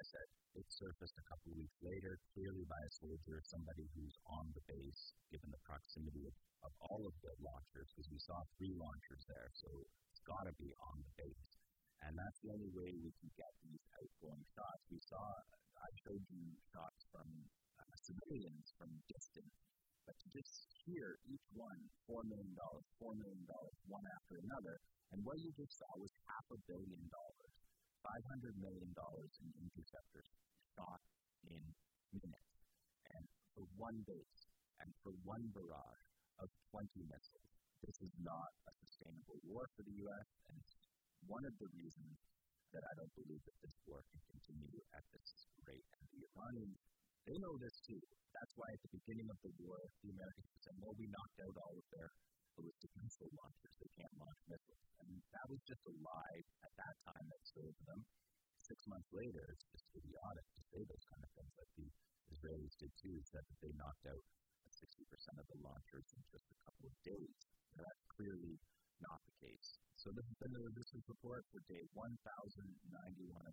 said, it surfaced a couple of weeks later, clearly by a soldier, somebody who's on the base, given the proximity of all of the launchers, because we saw 3 launchers there, so it's got to be on the base. And that's the only way we can get these outgoing shots. I showed you shots from civilians from distance, but to just hear each one, $4 million, one after another, and what you just saw was $500 million, $500 million in interceptors shot in minutes, and for one base, and for one barrage of 20 missiles. This is not a sustainable war for the U.S., and it's one of the reasons that I don't believe that this war can continue at this rate. And the Iranians, they know this too. That's why at the beginning of the war, the Americans said, well, we knocked out all of their ballistic missile launchers. They can't launch missiles. And that was just a lie at that time that served them. 6 months later, it's just idiotic to say those kind of things like the Israelis did too, said that they knocked out 60% of the launchers in just a couple of days. That's clearly not the case. So this has been the resistance report for day 1091 of